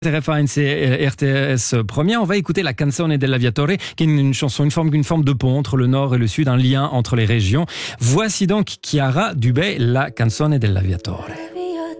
TF1 et RTS Première, on va écouter la Canzone dell'Aviatore, qui est une chanson, une forme de pont entre le nord et le sud, un lien entre les régions. Voici donc Chiara Dubé, la Canzone dell'Aviatore.